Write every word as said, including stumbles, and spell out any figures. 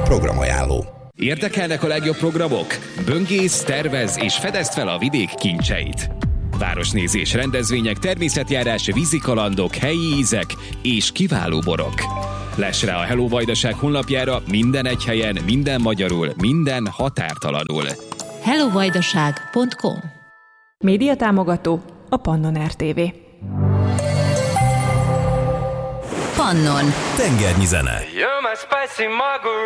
Programajánló. Érdekelnek a legjobb programok? Böngész, tervez és fedezd fel a vidék kincseit. Városnézés, rendezvények, természetjárás, vízikalandok, helyi ízek és kiváló borok. Less rá a Hello Vajdaság honlapjára minden egy helyen, minden magyarul, minden határtalanul. hello vajdaság pont com. Média támogató a Pannon er té vé. Pannon. Tengernyi zene. You're my spicy margarita.